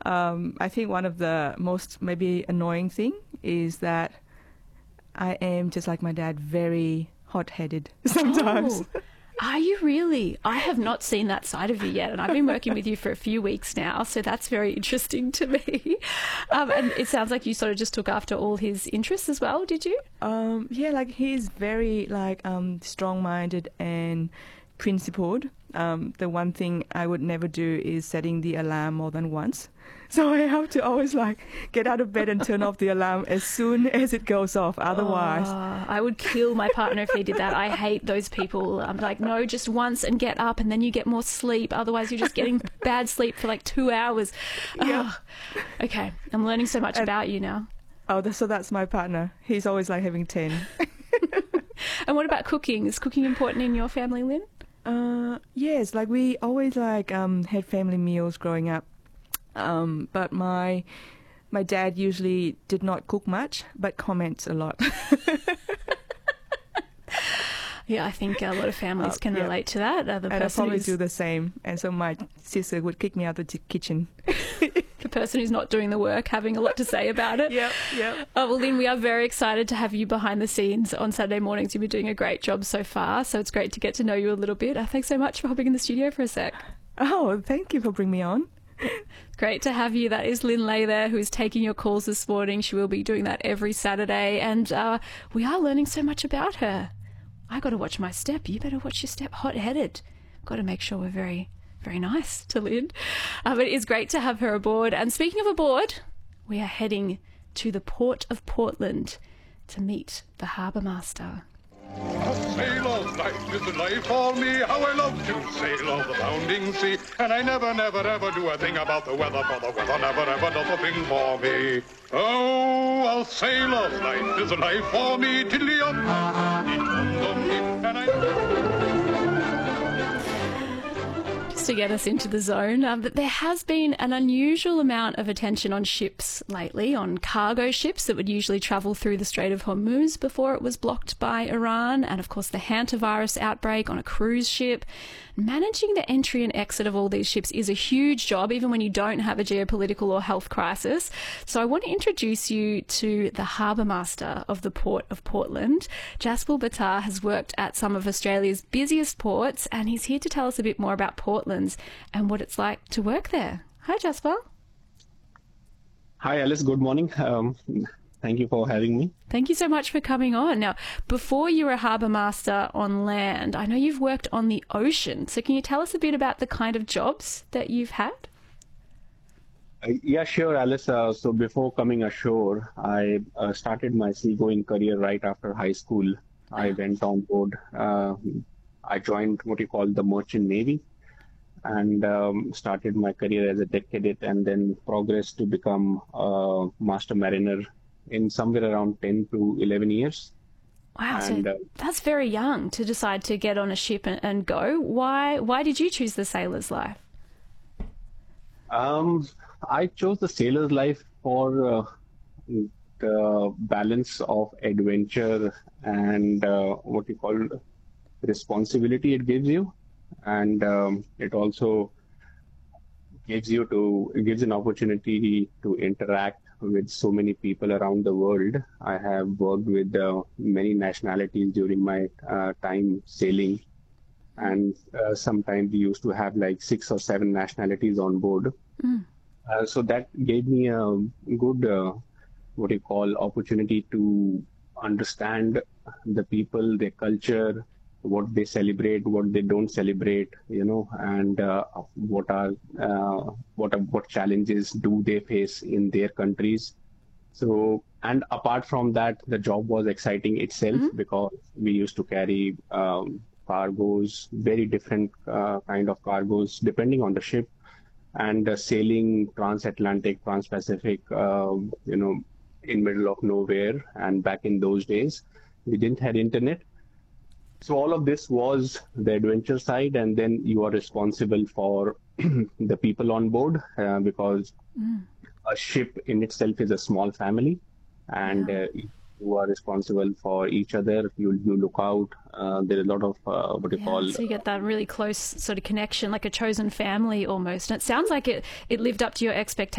I think one of the most maybe annoying thing is that I am just like my dad, very hot-headed sometimes. Oh, are you really? I have not seen that side of you yet, and I've been working with you for a few weeks now, so that's very interesting to me. And it sounds like you sort of just took after all his interests as well, did you? Yeah, like he's very like strong-minded and principled. The one thing I would never do is setting the alarm more than once. So I have to always like get out of bed and turn off the alarm as soon as it goes off. Otherwise, I would kill my partner if he did that. I hate those people. I'm like, no, just once and get up, and then you get more sleep. Otherwise, you're just getting bad sleep for like 2 hours. Yeah. Okay, I'm learning so much about you now. So that's my partner. He's always like having 10. And what about cooking? Is cooking important in your family, Lynn? Yes, like we always like had family meals growing up. But my dad usually did not cook much, but comments a lot. Yeah, I think a lot of families can relate to that. And I probably do the same. And so my sister would kick me out of the kitchen. The person who's not doing the work having a lot to say about it. Yep. Well, Lynn, we are very excited to have you behind the scenes on Saturday mornings. You've been doing a great job so far, so it's great to get to know you a little bit. Thanks so much for hopping in the studio for a sec. Oh, thank you for bringing me on. Great to have you. That is Lynn Lay there, who is taking your calls this morning. She will be doing that every Saturday, and we are learning so much about her. I got to watch my step. You better watch your step. Hot-headed. Got to make sure we're very, very nice to Lynn. But it is great to have her aboard. And speaking of aboard, we are heading to the Port of Portland to meet the Harbour Master. A sailor's life is a life for me. How I love to sail on the bounding sea. And I never, never, ever do a thing about the weather, for the weather never, ever does a thing for me. Oh, a sailor's life is a life for me. Tiddly-um, and Just to get us into the zone, but there has been an unusual amount of attention on ships lately, on cargo ships that would usually travel through the Strait of Hormuz before it was blocked by Iran, and of course the hantavirus outbreak on a cruise ship. Managing the entry and exit of all these ships is a huge job, even when you don't have a geopolitical or health crisis. So I want to introduce you to the Harbour Master of the Port of Portland. Jaspal Buttar has worked at some of Australia's busiest ports, and he's here to tell us a bit more about Portland's and what it's like to work there. Hi, Jaspal. Hi, Alice. Good morning. Thank you for having me. Thank you so much for coming on. Now, before you were a harbour master on land, I know you've worked on the ocean. So can you tell us a bit about the kind of jobs that you've had? Yeah, sure, Alice. So before coming ashore, I started my seagoing career right after high school. I went on board. I joined what you call the Merchant Navy, and started my career as a deck cadet, and then progressed to become a master mariner in somewhere around 10 to 11 years. Wow, so that's very young to decide to get on a ship and go. Why did you choose the sailor's life? I chose the sailor's life for the balance of adventure and what you call responsibility it gives you, and it also gives an opportunity to interact with so many people around the world. I have worked with many nationalities during my time sailing, and sometimes we used to have like 6 or 7 nationalities on board. So that gave me a good opportunity to understand the people, their culture, what they celebrate, what they don't celebrate, and what challenges do they face in their countries. So, and apart from that, the job was exciting itself because we used to carry cargoes, very different kind of cargoes, depending on the ship, and sailing transatlantic, transpacific, in middle of nowhere. And back in those days, we didn't have internet. So all of this was the adventure side, and then you are responsible for the people on board because a ship in itself is a small family, and you are responsible for each other. You look out. There's a lot of So you get that really close sort of connection, like a chosen family almost. And it sounds like it lived up to your expectations.